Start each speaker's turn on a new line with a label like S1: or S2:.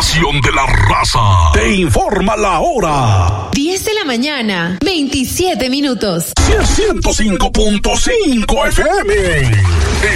S1: información de la raza. Te informa la hora.
S2: 10 de la mañana, 27 minutos.
S1: 105.5 FM.